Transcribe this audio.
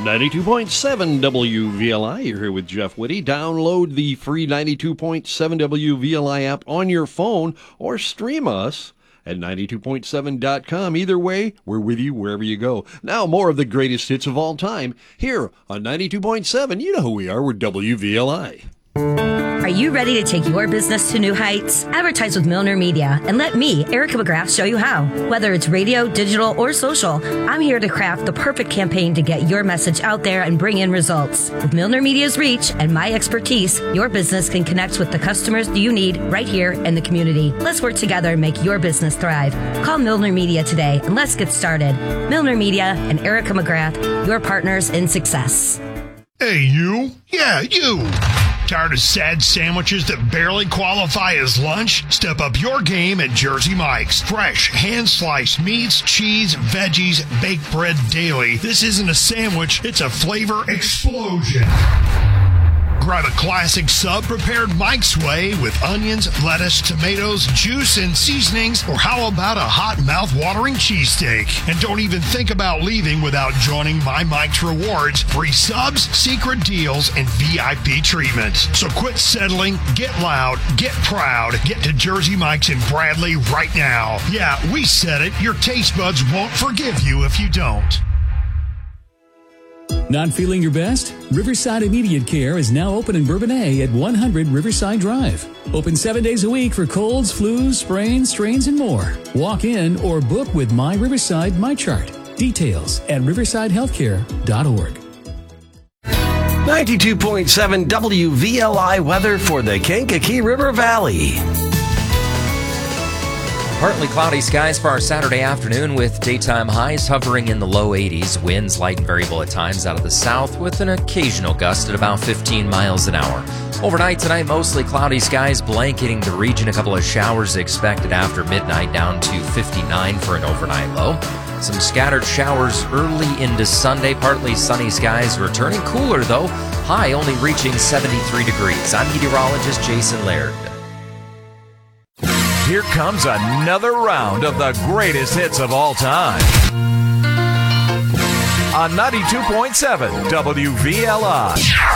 92.7 WVLI. You're here with Jeff Whitty. Download the free 92.7 WVLI app on your phone or stream us at 92.7.com. Either way, we're with you wherever you go. Now, more of the greatest hits of all time here on 92.7. You know who we are. We're WVLI. Are you ready to take your business to new heights? Advertise with Milner Media and let me, Erica McGrath, show you how. Whether it's radio, digital, or social, I'm here to craft the perfect campaign to get your message out there and bring in results. With Milner Media's reach and my expertise, your business can connect with the customers you need right here in the community. Let's work together and make your business thrive. Call Milner Media today and let's get started. Milner Media and Erica McGrath, your partners in success. Hey, you. Yeah, you. Tired of sad sandwiches that barely qualify as lunch? Step up your game at Jersey Mike's. Fresh, hand-sliced meats, cheese, veggies, baked bread daily. This isn't a sandwich, it's a flavor explosion. Grab a classic sub prepared Mike's way with onions, lettuce, tomatoes, juice, and seasonings, or how about a hot mouth-watering cheesesteak? And don't even think about leaving without joining My Mike's Rewards, free subs, secret deals, and VIP treatment. So quit settling, get loud, get proud, get to Jersey Mike's in Bradley right now. Yeah, we said it, your taste buds won't forgive you if you don't. Not feeling your best? Riverside Immediate Care is now open in Bourbonnais at 100 Riverside Drive. Open 7 days a week for colds, flus, sprains, strains, and more. Walk in or book with My Riverside MyChart. Details at riversidehealthcare.org. 92.7 WVLI weather for the Kankakee River Valley. Partly cloudy skies for our Saturday afternoon with daytime highs hovering in the low 80s. Winds light and variable at times out of the south with an occasional gust at about 15 miles an hour. Overnight tonight, mostly cloudy skies blanketing the region. A couple of showers expected after midnight, down to 59 for an overnight low. Some scattered showers early into Sunday. Partly sunny skies returning cooler though. High only reaching 73 degrees. I'm meteorologist Jason Laird. Here comes another round of the greatest hits of all time. On 92.7 WVLI.